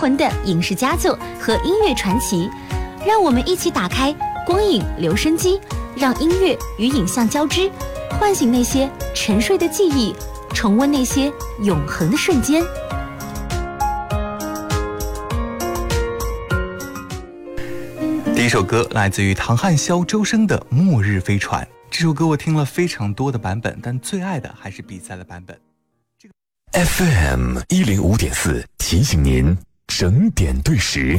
魂的影视佳作和音乐传奇。让我们一起打开光影留声机，让音乐与影像交织，唤醒那些沉睡的记忆，重温那些永恒的瞬间。 第一首歌来自于唐汉霄、周深的《末日飞船》。这首歌我听了非常多的版本，但最爱的还是比赛的版本。 FM 105.4提醒您整点对时。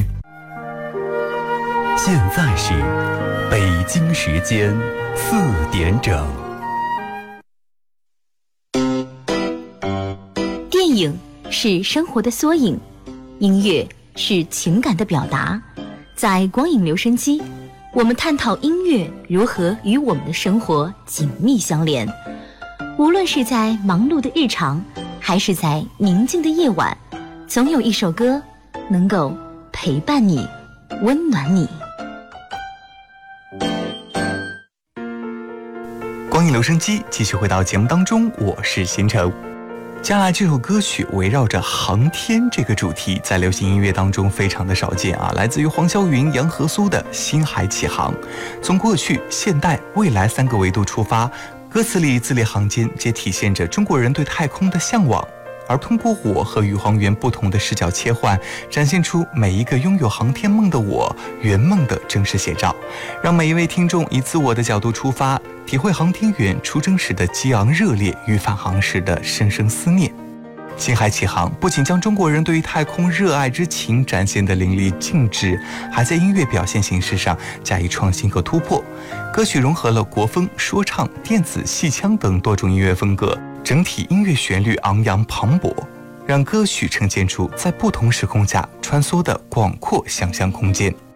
现在是北京时间4点整。 电影是生活的缩影，音乐是情感的表达。在光影留声机，我们探讨音乐如何与我们的生活紧密相连。无论是在忙碌的日常，还是在宁静的夜晚，总有一首歌能够陪伴你，温暖你。 光影留声机继续回到节目当中，我是贤成。接下来这首歌曲围绕着航天这个主题，在流行音乐当中非常的少见啊，来自于黄霄云、杨和苏的《星海启航》。从过去、现代、未来3个维度出发，歌词里字里行间皆体现着中国人对太空的向往，而通过我和宇航员不同的视角切换，展现出每一个拥有航天梦的我圆梦的真实写照，让每一位听众以自我的角度出发，体会航天员出征时的激昂热烈与返航时的深深思念。星海启航不仅将中国人对于太空热爱之情展现得淋漓尽致，还在音乐表现形式上加以创新和突破。歌曲融合了国风、说唱、电子、戏腔等多种音乐风格，整体音乐旋律昂扬磅礴，让歌曲呈现出在不同时空下穿梭的广阔想象空间。